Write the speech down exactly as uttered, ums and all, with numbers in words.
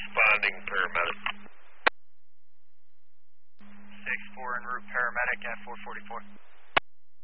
Responding paramedic. six four en route paramedic at four forty-four.